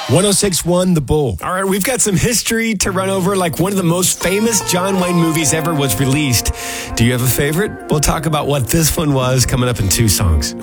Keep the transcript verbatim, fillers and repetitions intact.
one oh six point one The Bull. All right, we've got some history to run over, like one of the most famous John Wayne movies ever was released. Do you have a favorite? We'll talk about what this one was coming up in two songs.